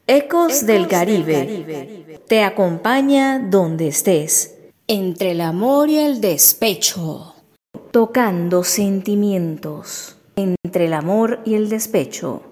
Ecos del Caribe te acompaña donde estés, Entre el amor y el despecho. tocando sentimientos entre el amor y el despecho.